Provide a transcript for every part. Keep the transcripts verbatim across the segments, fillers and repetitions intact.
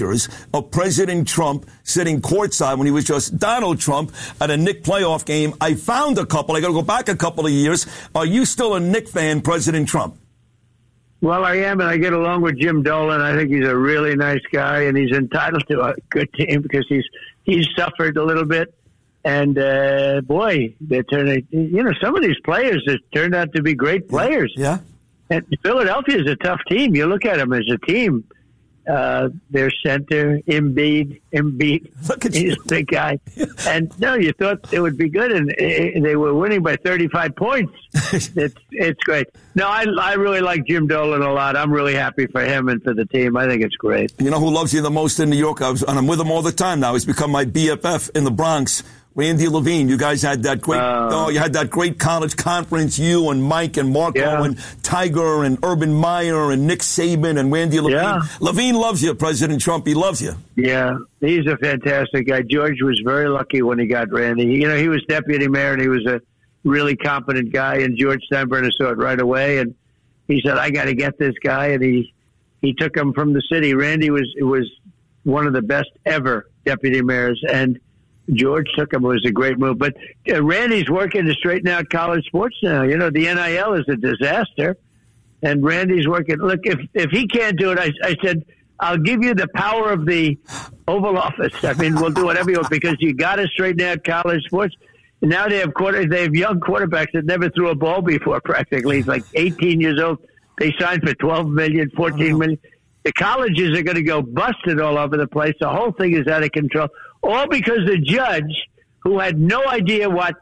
of President Trump sitting courtside when he was just Donald Trump at a Knick playoff game. I found a couple. I got to go back a couple of years. Are you still a Knick fan, President Trump? Well, I am, and I get along with Jim Dolan. I think he's a really nice guy, and he's entitled to a good team because he's he's suffered a little bit. And, uh, boy, they're turning, you know, some of these players have turned out to be great players. Yeah. And Philadelphia is a tough team. You look at them as a team. Uh, their center, Embiid, Embiid, Look at he's you. a big guy. And, no, you thought they would be good, and uh, they were winning by thirty-five points. It's it's great. No, I, I really like Jim Dolan a lot. I'm really happy for him and for the team. I think it's great. You know who loves you the most in New York? I was, and I'm with him all the time now. He's become my B F F in the Bronx. Randy Levine, you guys had that great, uh, oh, you had that great college conference. You and Mike and Marco yeah. and Tiger and Urban Meyer and Nick Saban and Randy Levine. Yeah. Levine loves you, President Trump. He loves you. Yeah, he's a fantastic guy. George was very lucky when he got Randy. You know, he was deputy mayor and he was a really competent guy. And George Steinbrenner saw it right away, and he said, "I got to get this guy." And he he took him from the city. Randy was was one of the best ever deputy mayors, and George took him. It was a great move. But uh, Randy's working to straighten out college sports now. You know, the N I L is a disaster. And Randy's working. Look, if if he can't do it, I, I said, I'll give you the power of the Oval Office. I mean, we'll do whatever you want because you got to straighten out college sports. And now they have quarter, they have young quarterbacks that never threw a ball before practically. He's like eighteen years old. They signed for twelve million dollars, fourteen million dollars. The colleges are going to go busted all over the place. The whole thing is out of control. All because the judge, who had no idea what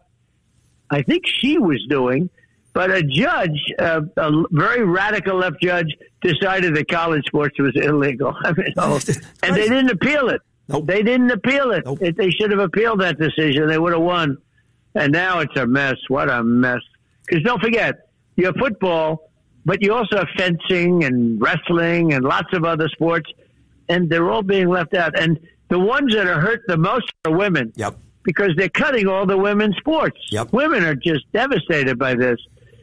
I think she was doing, but a judge, uh, a very radical left judge, decided that college sports was illegal. I mean, oh, and they didn't appeal it. Nope. They didn't appeal it. Nope. If they should have appealed that decision, they would have won. And now it's a mess. What a mess. Because don't forget, you have football, but you also have fencing and wrestling and lots of other sports, and they're all being left out. And the ones that are hurt the most are women. Yep. Because they're cutting all the women's sports. Yep. Women are just devastated by this.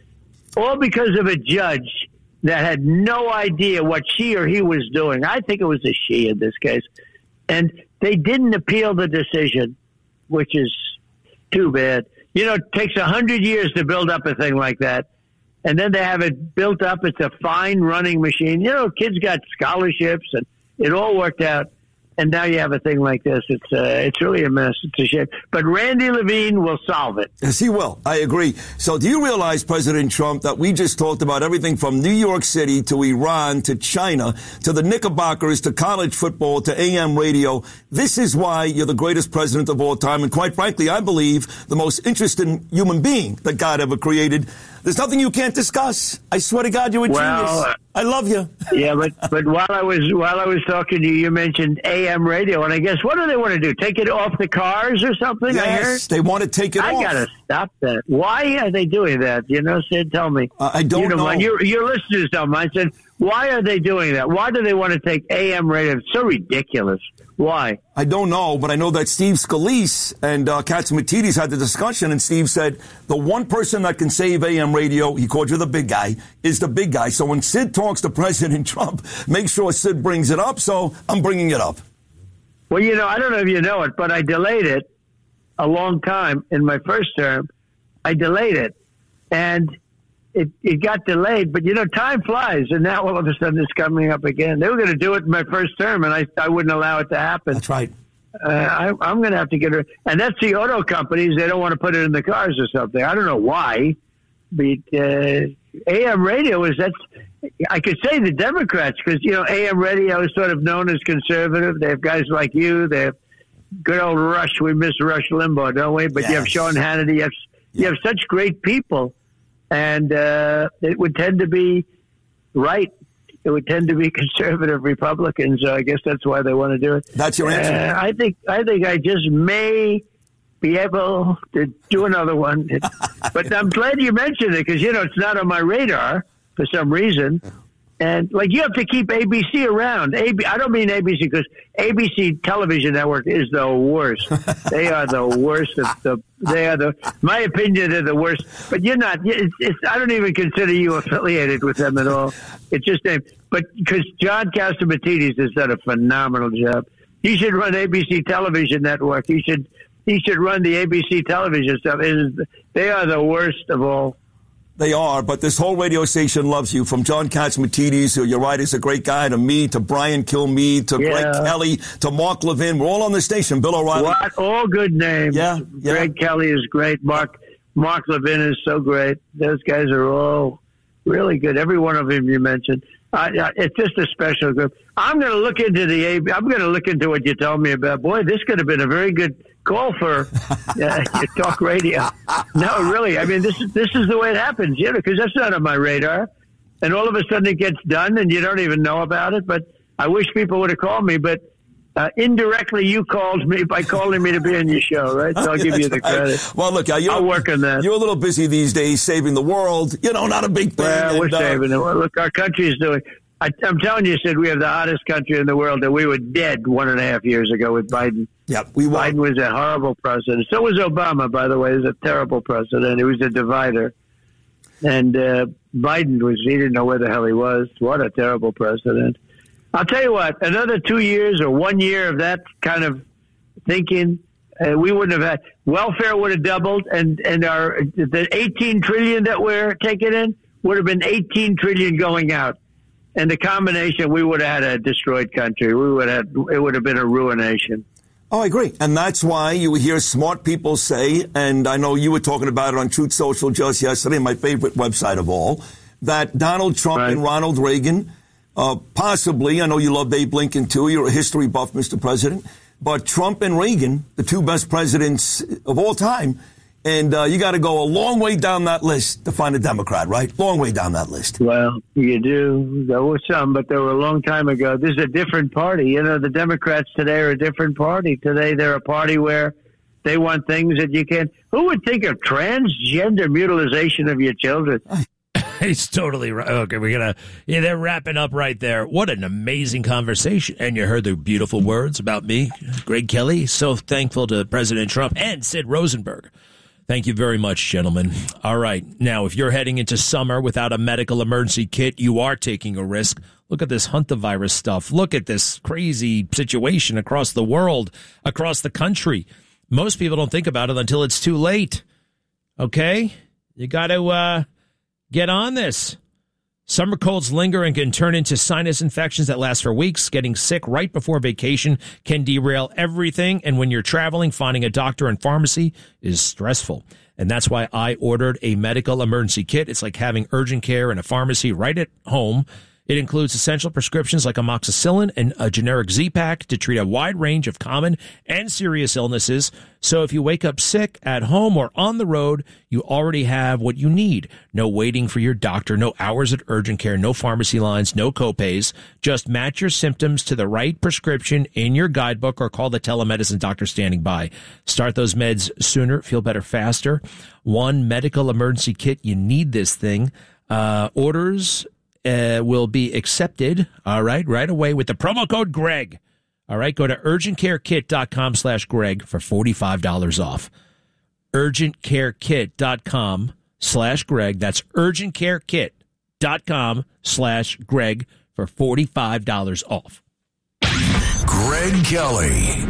All because of a judge that had no idea what she or he was doing. I think it was a she in this case. And they didn't appeal the decision, which is too bad. You know, it takes a hundred years to build up a thing like that. And then they have it built up. It's a fine running machine. You know, kids got scholarships and it all worked out. And now you have a thing like this. It's uh, it's really a mess. It's a shame. But Randy Levine will solve it. Yes, he will. I agree. So do you realize, President Trump, that we just talked about everything from New York City to Iran to China to the Knickerbockers to college football to A M radio? This is why you're the greatest president of all time. And quite frankly, I believe the most interesting human being that God ever created. There's nothing you can't discuss. I swear to God, you're a well, genius. I love you. Yeah, but but while I was while I was talking to you, you mentioned A M radio, and I guess what do they want to do? Take it off the cars or something? Yes, I heard? they want to take it I off. I gotta stop that. Why are they doing that? You know, Sid, tell me. Uh, I don't you know. Mind. Your your listeners don't mind. I said, why are they doing that? Why do they want to take A M radio? It's so ridiculous. Why? I don't know, but I know that Steve Scalise and uh, Katsimatidis had the discussion, and Steve said the one person that can save A M radio, he called you the big guy, is the big guy. So when Sid talks to President Trump, make sure Sid brings it up, so I'm bringing it up. Well, you know, I don't know if you know it, but I delayed it a long time in my first term. I delayed it, and it, it got delayed. But, you know, time flies, and now all of a sudden it's coming up again. They were going to do it in my first term, and I, I wouldn't allow it to happen. That's right. Uh, I, I'm going to have to get it. And that's the auto companies. They don't want to put it in the cars or something. I don't know why. But uh, A M radio is, that's, I could say the Democrats, because, you know, A M radio is sort of known as conservative. They have guys like you. They have good old Rush. We miss Rush Limbaugh, don't we? But yes. You have Sean Hannity. You have, you have such great people. And uh, it would tend to be right. It would tend to be conservative Republicans. So I guess that's why they want to do it. That's your answer. Uh, I think I think I just may be able to do another one. It, but I'm glad you mentioned it because, you know, it's not on my radar for some reason. And, like, you have to keep A B C around. A B, I don't mean A B C because A B C television network is the worst. They are the worst of the, they are the, my opinion, they're the worst. But you're not, it's, it's, I don't even consider you affiliated with them at all. It's just, a, but because John Catsimatidis has done a phenomenal job. He should run A B C television network. He should, he should run the A B C television stuff. It is, they are the worst of all. They are, but this whole radio station loves you. From John Catsimatidis, who you're right is a great guy, to me, to Brian Kilmeade, to yeah. Greg Kelly, to Mark Levin. We're all on the station. Bill O'Reilly. What? All good names. Yeah, yeah. Greg Kelly is great. Mark Mark Levin is so great. Those guys are all really good. Every one of them you mentioned. Uh, it's just a special group. I'm going to look into the A B. I'm going to look into what you told me about. Boy, this could have been a very good call for uh, talk radio. No, really. I mean, this is this is the way it happens, you know, because that's not on my radar. And all of a sudden it gets done, and you don't even know about it. But I wish people would have called me. But uh, indirectly, you called me by calling me to be on your show, right? So I'll give you the credit. Right. Well, look, you're, I'll work on that. You're a little busy these days saving the world. You know, not a big thing. Well, we're and, uh, saving it. Well, look, our country is doing. I, I'm telling you, Sid, we have the hottest country in the world, and we were dead one and a half years ago with Biden. Yeah, we were. Biden was a horrible president. So was Obama, by the way. He was a terrible president. He was a divider. And uh, Biden was, he didn't know where the hell he was. What a terrible president. I'll tell you what, another two years or one year of that kind of thinking, uh, we wouldn't have had, welfare would have doubled, and, and our the eighteen trillion that we're taking in would have been eighteen trillion going out. And the combination, we would have had a destroyed country. We would have, it would have been a ruination. Oh, I agree. And that's why you hear smart people say, and I know you were talking about it on Truth Social just yesterday, my favorite website of all, that Donald Trump right. and Ronald Reagan, uh, possibly, I know you love Abe Lincoln too, you're a history buff, Mister President, but Trump and Reagan, the two best presidents of all time, and uh, you got to go a long way down that list to find a Democrat, right? Long way down that list. Well, you do. There were some, but they were a long time ago. This is a different party. You know, the Democrats today are a different party. Today they're a party where they want things that you can't. Who would think of transgender mutilization of your children? He's totally right. Okay, we're going to, yeah, they're wrapping up right there. What an amazing conversation. And you heard the beautiful words about me, Greg Kelly. So thankful to President Trump and Sid Rosenberg. Thank you very much, gentlemen. All right. Now, if you're heading into summer without a medical emergency kit, you are taking a risk. Look at this hantavirus stuff. Look at this crazy situation across the world, across the country. Most people don't think about it until it's too late. Okay? You got to uh, get on this. Summer colds linger and can turn into sinus infections that last for weeks. Getting sick right before vacation can derail everything. And when you're traveling, finding a doctor and pharmacy is stressful. And that's why I ordered a medical emergency kit. It's like having urgent care in a pharmacy right at home. It includes essential prescriptions like amoxicillin and a generic Z-Pak to treat a wide range of common and serious illnesses. So if you wake up sick at home or on the road, you already have what you need. No waiting for your doctor, no hours at urgent care, no pharmacy lines, no copays. Just match your symptoms to the right prescription in your guidebook or call the telemedicine doctor standing by. Start those meds sooner, feel better faster. One medical emergency kit. You need this thing. Uh, orders Uh, will be accepted, all right, right away with the promo code Greg. All right, go to urgentcarekit.com slash Greg for forty-five dollars off. urgentcarekit.com slash Greg. That's urgentcarekit.com slash Greg for forty-five dollars off. Greg Kelly.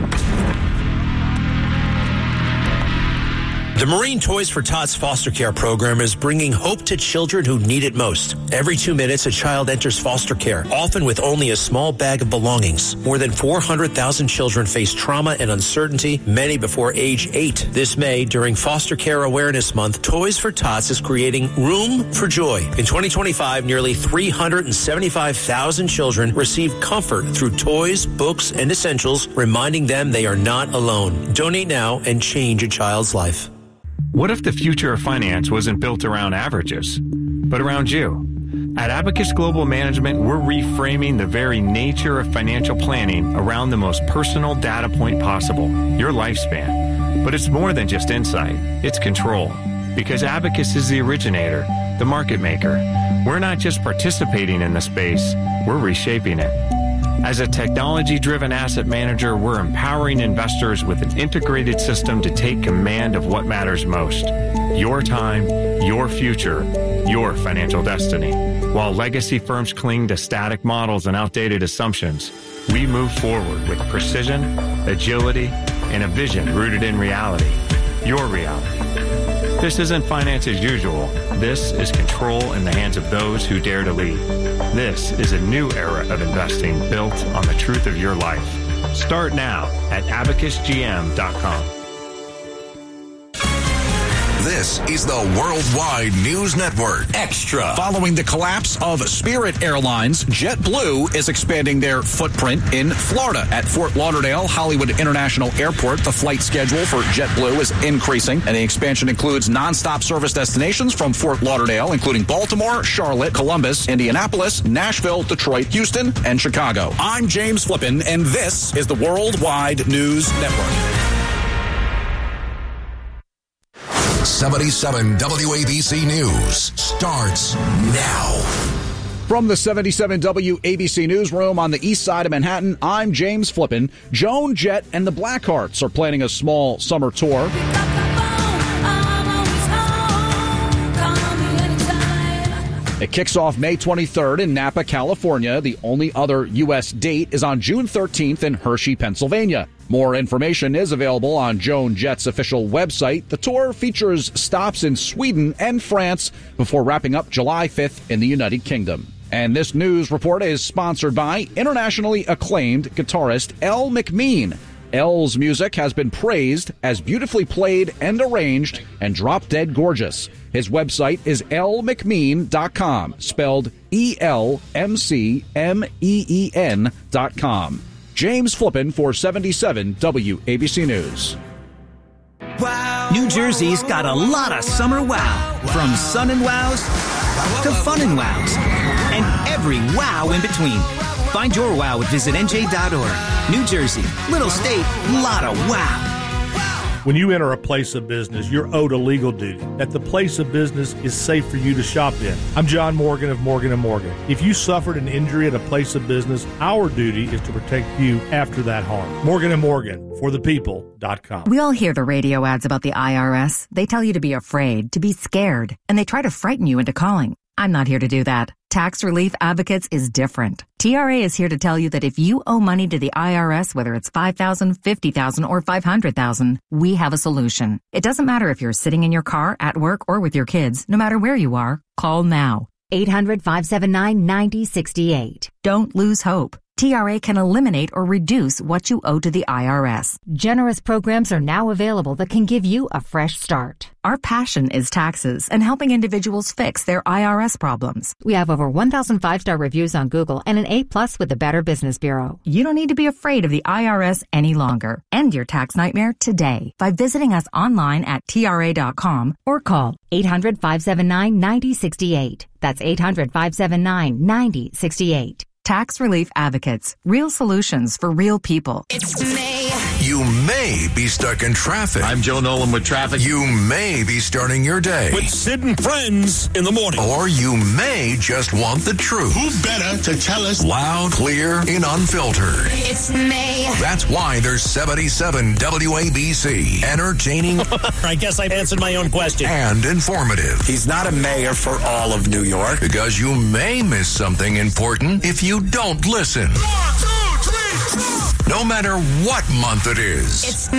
The Marine Toys for Tots foster care program is bringing hope to children who need it most. Every two minutes, a child enters foster care, often with only a small bag of belongings. More than four hundred thousand children face trauma and uncertainty, many before age eight. This May, during Foster Care Awareness Month, Toys for Tots is creating Room for Joy. In twenty twenty-five, nearly three hundred seventy-five thousand children received comfort through toys, books, and essentials, reminding them they are not alone. Donate now and change a child's life. What if the future of finance wasn't built around averages, but around you? At Abacus Global Management, we're reframing the very nature of financial planning around the most personal data point possible, your lifespan. But it's more than just insight, it's control. Because Abacus is the originator, the market maker, We're not just participating in the space, we're reshaping it. As a technology-driven asset manager, we're empowering investors with an integrated system to take command of what matters most. Your time, your future, your financial destiny. While legacy firms cling to static models and outdated assumptions, we move forward with precision, agility, and a vision rooted in reality. Your reality. This isn't finance as usual. This is control in the hands of those who dare to lead. This is a new era of investing built on the truth of your life. Start now at abacus g m dot com. This is the Worldwide News Network. Extra. Following the collapse of Spirit Airlines, JetBlue is expanding their footprint in Florida. At Fort Lauderdale Hollywood International Airport, the flight schedule for JetBlue is increasing, and the expansion includes nonstop service destinations from Fort Lauderdale, including Baltimore, Charlotte, Columbus, Indianapolis, Nashville, Detroit, Houston, and Chicago. I'm James Flippin, and this is the Worldwide News Network. seventy-seven W A B C News starts now. From the seventy-seven W A B C Newsroom on the east side of Manhattan, I'm James Flippin. Joan Jett and the Blackhearts are planning a small summer tour. It kicks off May twenty-third in Napa, California. The only other U S date is on June thirteenth in Hershey, Pennsylvania. More information is available on Joan Jett's official website. The tour features stops in Sweden and France before wrapping up July fifth in the United Kingdom. And this news report is sponsored by internationally acclaimed guitarist Elle McMean. Elle's music has been praised as beautifully played and arranged and drop-dead gorgeous. His website is elle mcmean dot com, spelled E L M C M E E N dot com. James Flippin for seventy-seven W A B C News. Wow, New Jersey's got a lot of summer wow, from sun and wows to fun and wows, and every wow in between. Find your wow at visit N J dot org. New Jersey, little state, lot of wow. When you enter a place of business, you're owed a legal duty that the place of business is safe for you to shop in. I'm John Morgan of Morgan and Morgan. If you suffered an injury at a place of business, our duty is to protect you after that harm. Morgan and Morgan, for the people dot com. We all hear the radio ads about the I R S. They tell you to be afraid, to be scared, and they try to frighten you into calling. I'm not here to do that. Tax Relief Advocates is different. T R A is here to tell you that if you owe money to the I R S, whether it's five thousand dollars, fifty thousand dollars, or five hundred thousand dollars, we have a solution. It doesn't matter if you're sitting in your car, at work, or with your kids. No matter where you are, call now. eight hundred, five seven nine, nine zero six eight. Don't lose hope. T R A can eliminate or reduce what you owe to the I R S. Generous programs are now available that can give you a fresh start. Our passion is taxes and helping individuals fix their I R S problems. We have over one thousand five-star reviews on Google and an A plus with the Better Business Bureau. You don't need to be afraid of the I R S any longer. End your tax nightmare today by visiting us online at T R A dot com or call eight hundred, five seven nine, nine zero six eight. That's eight hundred, five seven nine, nine zero six eight. Tax Relief Advocates. Real solutions for real people. It's May. You may be stuck in traffic. I'm Joe Nolan with traffic. You may be starting your day with Sid and Friends in the morning. Or you may just want the truth. Who better to tell us? Loud, clear, and unfiltered. It's May. That's why there's seventy-seven W A B C. Entertaining. I guess I answered my own question. And informative. He's not a mayor for all of New York. Because you may miss something important if you don't listen. One, two, three, four. No matter what month it is. It's